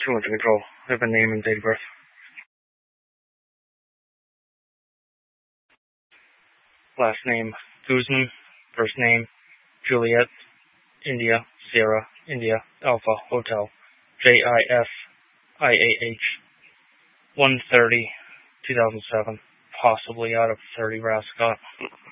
Too much control. I have a name and date of birth. Last name, Guzman. First name, Juliet, India, Sierra, India, Alpha, Hotel, JIFIAH, 130, 2007, possibly out of 30 Rascot.